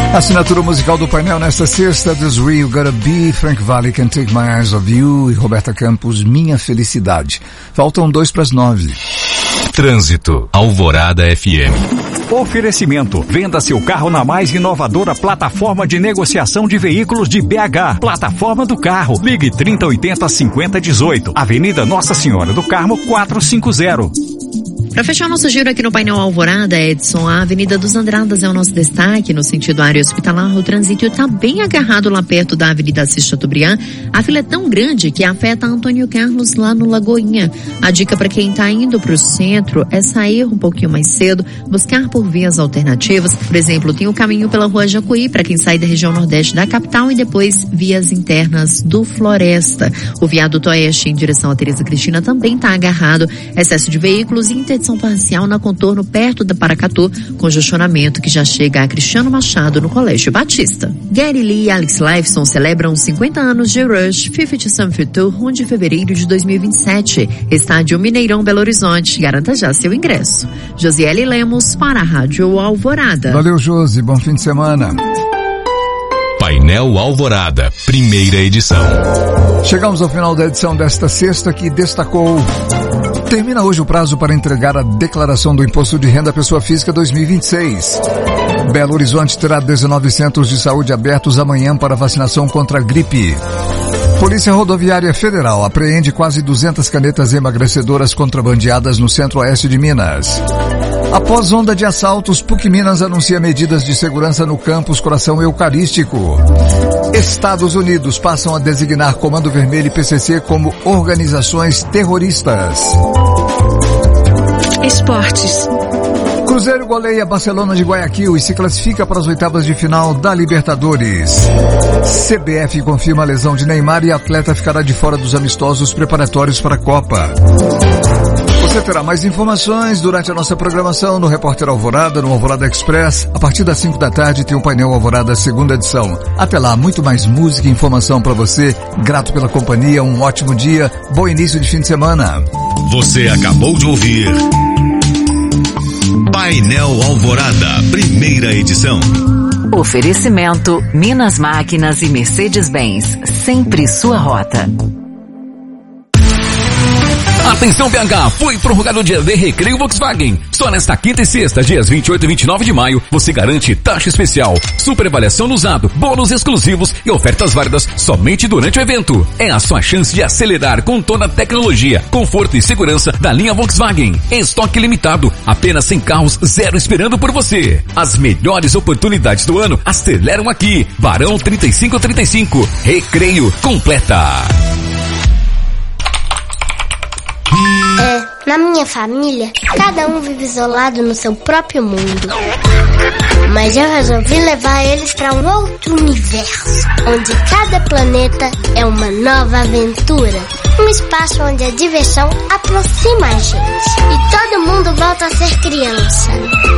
Assinatura musical do painel nesta sexta, This Real Gotta Be, Frank Valli, Can't Take My Eyes Off You e Roberta Campos, Minha Felicidade. Faltam 8:50. Trânsito, Alvorada FM. Oferecimento, venda seu carro na mais inovadora plataforma de negociação de veículos de BH. Plataforma do Carro. Ligue 3080-5018. Avenida Nossa Senhora do Carmo, 450. Para fechar nosso giro aqui no painel Alvorada, Edson, a Avenida dos Andradas é o nosso destaque. No sentido área hospitalar, o trânsito está bem agarrado lá perto da Avenida Assis Chateaubriand. A fila é tão grande que afeta Antônio Carlos lá no Lagoinha. A dica para quem está indo para o centro é sair um pouquinho mais cedo, buscar por vias alternativas. Por exemplo, tem o caminho pela Rua Jacuí para quem sai da região nordeste da capital e depois vias internas do Floresta. O viaduto oeste em direção a Tereza Cristina também está agarrado. Excesso de veículos e interdição parcial na contorno perto da Paracatu, congestionamento que já chega a Cristiano Machado no Colégio Batista. Gary Lee e Alex Lifeson celebram 50 anos de Rush 50 Something Tour, 1 de fevereiro de 2027. Estádio Mineirão, Belo Horizonte. Garanta já seu ingresso. Josiele Lemos para a Rádio Alvorada. Valeu, Josi. Bom fim de semana. Painel Alvorada, primeira edição. Chegamos ao final da edição desta sexta que destacou: termina hoje o prazo para entregar a declaração do Imposto de Renda à Pessoa Física 2026. Belo Horizonte terá 19 centros de saúde abertos amanhã para vacinação contra a gripe. Polícia Rodoviária Federal apreende quase 200 canetas emagrecedoras contrabandeadas no centro-oeste de Minas. Após onda de assaltos, PUC Minas anuncia medidas de segurança no campus Coração Eucarístico. Estados Unidos passam a designar Comando Vermelho e PCC como organizações terroristas. Esportes. Cruzeiro goleia Barcelona de Guayaquil e se classifica para as oitavas de final da Libertadores. CBF confirma a lesão de Neymar e atleta ficará de fora dos amistosos preparatórios para a Copa. Você terá mais informações durante a nossa programação no Repórter Alvorada, no Alvorada Express. A partir das 5 da tarde tem o Painel Alvorada, segunda edição. Até lá, muito mais música e informação para você. Grato pela companhia, um ótimo dia, bom início de fim de semana. Você acabou de ouvir Painel Alvorada, primeira edição. Oferecimento Minas Máquinas e Mercedes-Benz, sempre sua rota. Atenção BH, foi prorrogado o dia de recreio Volkswagen. Só nesta quinta e sexta, dias 28 e 29 de maio, você garante taxa especial, super avaliação no usado, bônus exclusivos e ofertas válidas somente durante o evento. É a sua chance de acelerar com toda a tecnologia, conforto e segurança da linha Volkswagen. Estoque limitado, apenas 100 carros, zero esperando por você. As melhores oportunidades do ano aceleram aqui. Barão 3535, recreio completa. Na minha família, cada um vive isolado no seu próprio mundo. Mas eu resolvi levar eles para um outro universo, onde cada planeta é uma nova aventura. Um espaço onde a diversão aproxima a gente. E todo mundo volta a ser criança.